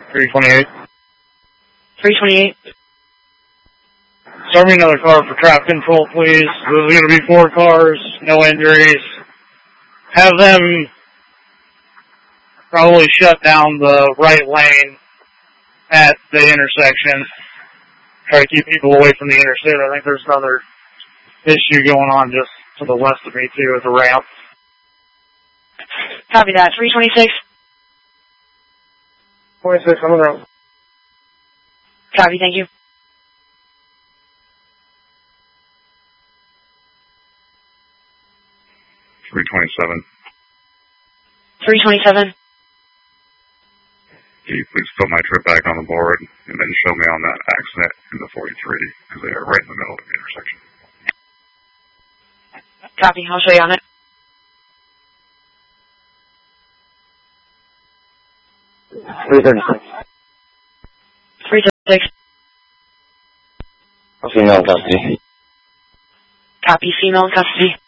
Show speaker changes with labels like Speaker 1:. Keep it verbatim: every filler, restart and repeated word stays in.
Speaker 1: three twenty-eight.
Speaker 2: three twenty-eight.
Speaker 1: Start me another car for traffic control, please. There's going to be four cars, no injuries. Have them probably shut down the right lane at the intersection. Try to keep people away from the interstate. I think there's another issue going on just to the west of me, too, at the ramp.
Speaker 2: Copy that. three twenty-six.
Speaker 1: twenty-six, on the ramp.
Speaker 2: Copy, thank you.
Speaker 3: three twenty-seven.
Speaker 2: three twenty-seven.
Speaker 3: Can you please put my trip back on the board and then show me on that accident in the forty-three, because they are right in the middle of the intersection.
Speaker 2: Copy, I'll show you on it.
Speaker 4: three thirty-six.
Speaker 2: three thirty-six.
Speaker 4: Female custody.
Speaker 2: Copy, female in custody.